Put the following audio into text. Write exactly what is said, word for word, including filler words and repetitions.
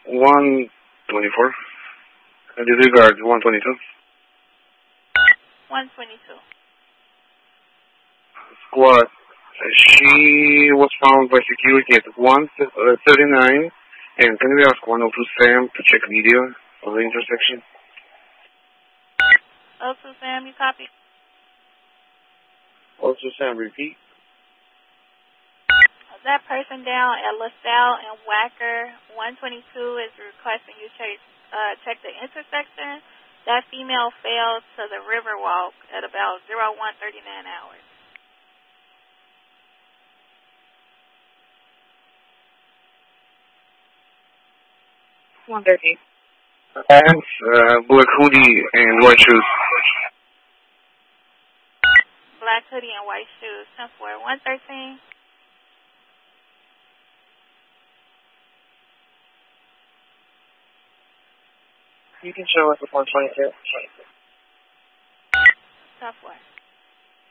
one twenty-four. And disregard one twenty-two. one twenty-two. Squad. She was found by security at one thirty-nine. And can we ask one oh two Sam to check video of the intersection? oh two Sam, you copy? oh two Sam, repeat. That person down at LaSalle and Wacker one twenty-two is requesting you check, uh, check the intersection. That female fell to the Riverwalk at about zero one thirty-nine hours. one thirty. Pants, uh, black hoodie and white shoes. Black hoodie and white shoes. ten four, one thirteen. You can show us with one twenty-two. ten four.